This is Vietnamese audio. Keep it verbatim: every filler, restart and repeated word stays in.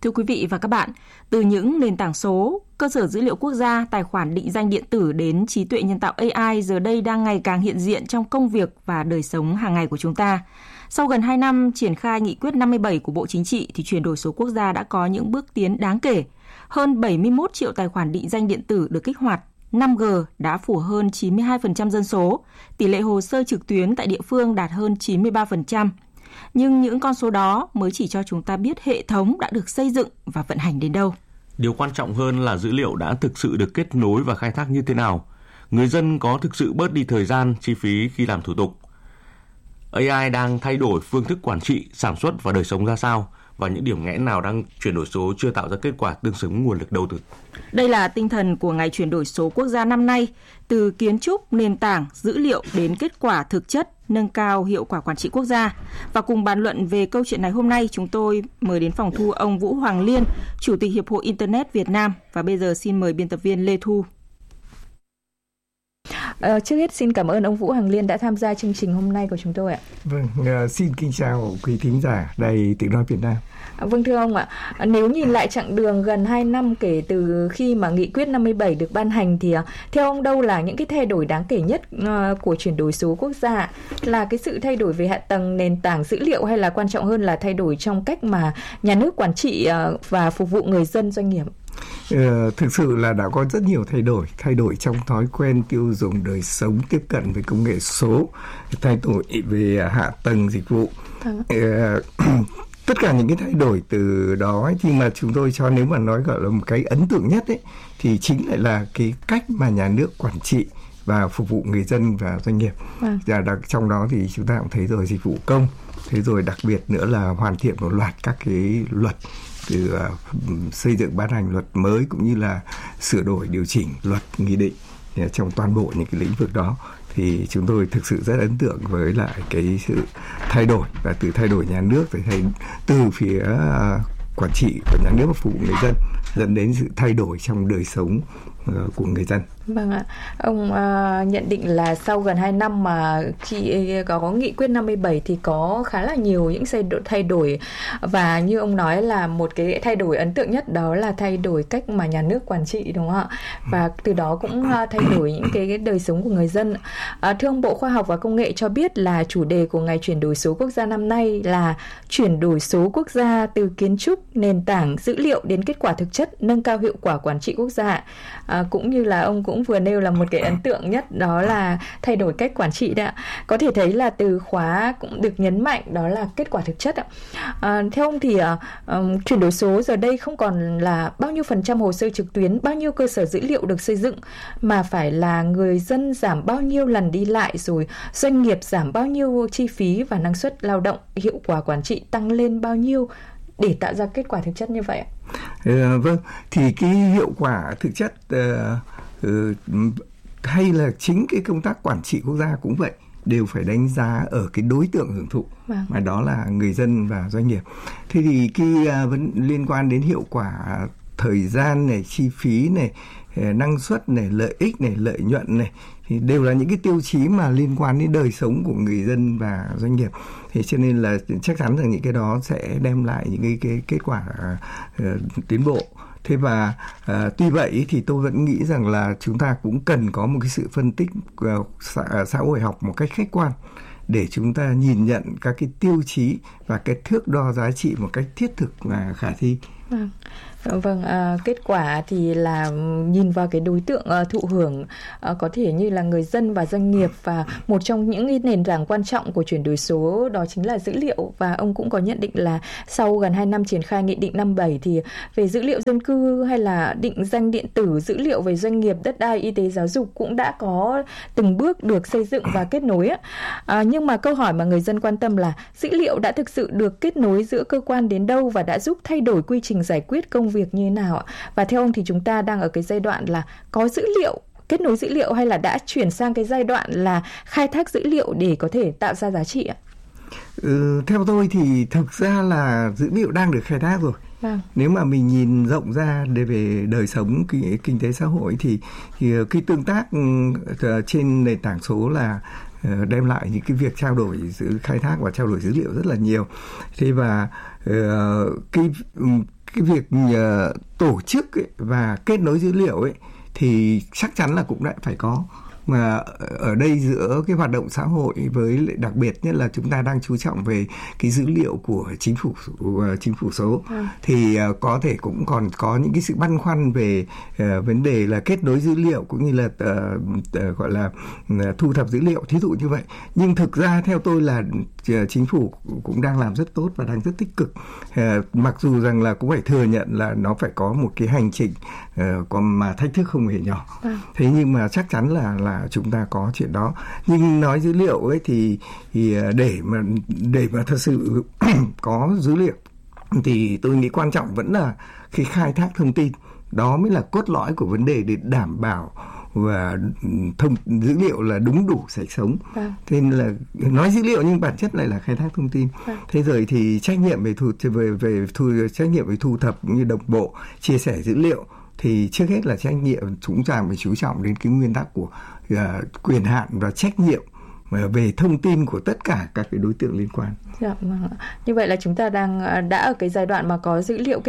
Thưa quý vị và các bạn, từ những nền tảng số, cơ sở dữ liệu quốc gia, tài khoản định danh điện tử đến trí tuệ nhân tạo a i giờ đây đang ngày càng hiện diện trong công việc và đời sống hàng ngày của chúng ta. Sau gần hai năm triển khai nghị quyết năm mươi bảy của Bộ Chính trị thì chuyển đổi số quốc gia đã có những bước tiến đáng kể. Hơn bảy mươi mốt triệu tài khoản định danh điện tử được kích hoạt, năm G đã phủ hơn chín mươi hai phần trăm dân số, tỷ lệ hồ sơ trực tuyến tại địa phương đạt hơn chín mươi ba phần trăm. Nhưng những con số đó mới chỉ cho chúng ta biết hệ thống đã được xây dựng và vận hành đến đâu. Điều quan trọng hơn là dữ liệu đã thực sự được kết nối và khai thác như thế nào. Người dân có thực sự bớt đi thời gian, chi phí khi làm thủ tục. a i đang thay đổi phương thức quản trị, sản xuất và đời sống ra sao? Và những điểm nghẽn nào đang chuyển đổi số chưa tạo ra kết quả tương xứng nguồn lực đầu tư? Đây là tinh thần của Ngày chuyển đổi số quốc gia năm nay, từ kiến trúc, nền tảng, dữ liệu đến kết quả thực chất, nâng cao hiệu quả quản trị quốc gia. Và cùng bàn luận về câu chuyện này hôm nay, chúng tôi mời đến phòng thu ông Vũ Hoàng Liên, Chủ tịch Hiệp hội Internet Việt Nam. Và bây giờ xin mời biên tập viên Lê Thu. À, trước hết xin cảm ơn ông Vũ Hoàng Liên đã tham gia chương trình hôm nay của chúng tôi ạ. Vâng, uh, xin kính chào quý thính giả Đài Tiếng nói Việt Nam. À, vâng thưa ông ạ, à, nếu nhìn lại chặng đường gần hai năm kể từ khi mà nghị quyết năm mươi bảy được ban hành thì uh, theo ông đâu là những cái thay đổi đáng kể nhất uh, của chuyển đổi số quốc gia? Là cái sự thay đổi về hạ tầng, nền tảng dữ liệu hay là quan trọng hơn là thay đổi trong cách mà nhà nước quản trị uh, và phục vụ người dân, doanh nghiệp? Uh, thực sự là đã có rất nhiều thay đổi, thay đổi trong thói quen tiêu dùng, đời sống, tiếp cận với công nghệ số, thay đổi về hạ tầng dịch vụ. Uh, tất cả những cái thay đổi từ đó ấy, thì mà chúng tôi cho nếu mà nói gọi là một cái ấn tượng nhất ấy, thì chính lại là cái cách mà nhà nước quản trị và phục vụ người dân và doanh nghiệp. Vâng. Và đặc, trong đó thì chúng ta cũng thấy rồi dịch vụ công, thế rồi đặc biệt nữa là hoàn thiện một loạt các cái luật, từ uh, xây dựng ban hành luật mới cũng như là sửa đổi điều chỉnh luật, nghị định uh, trong toàn bộ những cái lĩnh vực đó. Thì chúng tôi thực sự rất ấn tượng với lại cái sự thay đổi, và từ thay đổi nhà nước từ, thay, từ phía uh, quản trị của nhà nước và phục vụ người dân dẫn đến sự thay đổi trong đời sống uh, của người dân. Vâng ạ, ông uh, nhận định là sau gần hai năm mà khi có nghị quyết năm mươi bảy thì có khá là nhiều những thay đổi, và như ông nói là một cái thay đổi ấn tượng nhất đó là thay đổi cách mà nhà nước quản trị, đúng không ạ? Và từ đó cũng uh, thay đổi những cái đời sống của người dân. Uh, thưa ông, Bộ Khoa học và Công nghệ cho biết là chủ đề của Ngày chuyển đổi số quốc gia năm nay là chuyển đổi số quốc gia từ kiến trúc, nền tảng, dữ liệu đến kết quả thực chất, nâng cao hiệu quả quản trị quốc gia. Uh, cũng như là ông cũng vừa nêu là một cái ấn tượng nhất đó là thay đổi cách quản trị đấy ạ. Có thể thấy là từ khóa cũng được nhấn mạnh đó là kết quả thực chất ạ. À, theo ông thì uh, chuyển đổi số giờ đây không còn là bao nhiêu phần trăm hồ sơ trực tuyến, bao nhiêu cơ sở dữ liệu được xây dựng, mà phải là người dân giảm bao nhiêu lần đi lại, rồi doanh nghiệp giảm bao nhiêu chi phí và năng suất lao động, hiệu quả quản trị tăng lên bao nhiêu để tạo ra kết quả thực chất như vậy ạ? Ừ, vâng, thì cái hiệu quả thực chất uh, uh, hay là chính cái công tác quản trị quốc gia cũng vậy, đều phải đánh giá ở cái đối tượng hưởng thụ, vâng. mà đó là người dân và doanh nghiệp. Thế thì cái uh, vẫn liên quan đến hiệu quả thời gian này, chi phí này, năng suất này, lợi ích này, lợi nhuận này, thì đều là những cái tiêu chí mà liên quan đến đời sống của người dân và doanh nghiệp. Thế cho nên là chắc chắn rằng những cái đó sẽ đem lại những cái, cái kết quả uh, tiến bộ. Thế và uh, tuy vậy thì tôi vẫn nghĩ rằng là chúng ta cũng cần có một cái sự phân tích uh, xã, xã hội học một cách khách quan để chúng ta nhìn nhận các cái tiêu chí và cái thước đo giá trị một cách thiết thực và khả thi. Vâng. Vâng, à, kết quả thì là nhìn vào cái đối tượng uh, thụ hưởng, uh, có thể như là người dân và doanh nghiệp, và một trong những cái nền tảng quan trọng của chuyển đổi số đó chính là dữ liệu. Và ông cũng có nhận định là sau gần hai năm triển khai nghị định năm mươi bảy thì về dữ liệu dân cư hay là định danh điện tử, dữ liệu về doanh nghiệp, đất đai, y tế, giáo dục cũng đã có từng bước được xây dựng và kết nối. À, nhưng mà câu hỏi mà người dân quan tâm là dữ liệu đã thực sự được kết nối giữa cơ quan đến đâu và đã giúp thay đổi quy trình giải quyết công việc như thế nào ạ? Và theo ông thì chúng ta đang ở cái giai đoạn là có dữ liệu, kết nối dữ liệu, hay là đã chuyển sang cái giai đoạn là khai thác dữ liệu để có thể tạo ra giá trị ạ? Ừ, theo tôi thì thực ra là dữ liệu đang được khai thác rồi. Vâng. Nếu mà mình nhìn rộng ra để về đời sống kinh, kinh tế xã hội thì, thì cái tương tác trên nền tảng số là đem lại những cái việc trao đổi, khai thác và trao đổi dữ liệu rất là nhiều. Thế và cái cái việc uh, tổ chức ấy, và kết nối dữ liệu ấy thì chắc chắn là cũng đã phải có. Mà ở đây giữa cái hoạt động xã hội với đặc biệt nhất là chúng ta đang chú trọng về cái dữ liệu của chính phủ chính phủ số ừ. thì uh, có thể cũng còn có những cái sự băn khoăn về uh, vấn đề là kết nối dữ liệu cũng như là uh, uh, gọi là uh, thu thập dữ liệu, thí dụ như vậy. Nhưng thực ra theo tôi là uh, chính phủ cũng đang làm rất tốt và đang rất tích cực. Uh, mặc dù rằng là cũng phải thừa nhận là nó phải có một cái hành trình uh, còn mà thách thức không hề nhỏ. Ừ. Thế nhưng mà chắc chắn là là chúng ta có chuyện đó. Nhưng nói dữ liệu ấy thì, thì để mà để mà thật sự có dữ liệu thì tôi nghĩ quan trọng vẫn là khi khai thác thông tin, đó mới là cốt lõi của vấn đề để đảm bảo và thông dữ liệu là đúng đủ sạch sống. À. Thế nên là nói dữ liệu nhưng bản chất lại là khai thác thông tin. À. Thế rồi thì trách nhiệm về thu về về thu trách nhiệm về thu thập cũng như đồng bộ chia sẻ dữ liệu thì trước hết là trách nhiệm chúng ta phải chú trọng đến cái nguyên tắc của uh, quyền hạn và trách nhiệm về thông tin của tất cả các cái đối tượng liên quan. Dạ, như vậy là chúng ta đang đã ở cái giai đoạn mà có dữ liệu